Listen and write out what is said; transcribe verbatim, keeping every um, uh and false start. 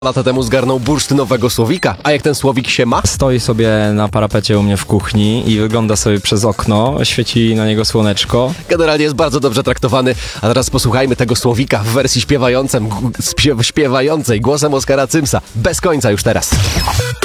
Lata temu zgarnął bursztynowego słowika. A jak ten słowik się ma? Stoi sobie na parapecie u mnie w kuchni i wygląda sobie przez okno, świeci na niego słoneczko. Generalnie jest bardzo dobrze traktowany. A teraz posłuchajmy tego słowika w wersji śpiewającym, śpiewającej głosem Oskara Cymsa. Bez końca już teraz.